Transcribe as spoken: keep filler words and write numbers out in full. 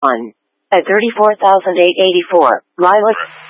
one. At thirty-four thousand eight hundred eighty-four, Lilac.